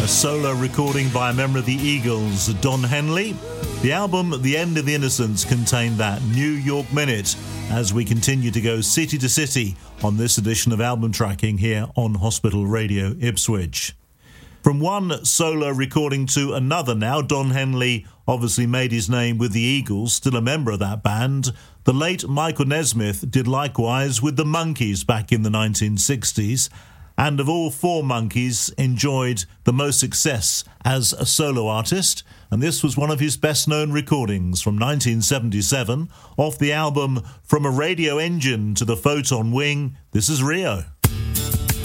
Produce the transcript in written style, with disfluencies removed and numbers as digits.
a solo recording by a member of the Eagles, Don Henley. The album The End of the Innocents contained that New York Minute as we continue to go city to city on this edition of Album Tracking here on Hospital Radio Ipswich. From one solo recording to another now, Don Henley obviously made his name with the Eagles, still a member of that band. The late Michael Nesmith did likewise with the Monkees back in the 1960s, and of all four Monkees, enjoyed the most success as a solo artist, and this was one of his best-known recordings from 1977 off the album From a Radio Engine to the Photon Wing. This is Rio.